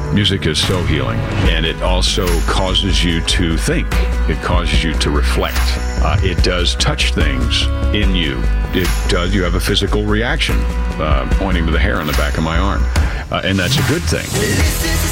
Music is so healing, and it also causes you to think. It causes you to reflect. It does touch things in you. It does. You have a physical reaction, pointing to the hair on the back of my arm, and that's a good thing.